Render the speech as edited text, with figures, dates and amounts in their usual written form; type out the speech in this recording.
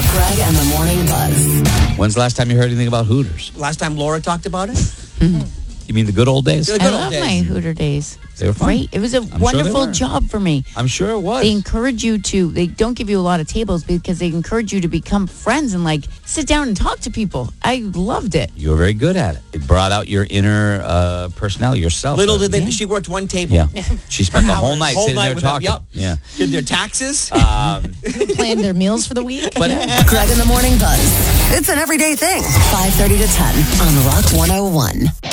Greg and the Morning Buzz. When's the last time you heard anything about Hooters? Last time Laura talked about it? You mean the good old days? The good I old love days. my Hooter days. They were fun. Great. It was a sure wonderful they were. job for me. I'm sure it was. They encourage you to, they don't give you a lot of tables because they encourage you to become friends and like sit down and talk to people. I loved it. You were very good at it. It brought out your inner personality, yourself. Little did they, she worked one table. Yeah. She spent the whole night sitting there with them. talking. Yep. Yeah. Did their taxes. Planned their meals for the week. But Greg and the Morning Buzz. It's an everyday thing. 5:30 to 10 on Rock 101.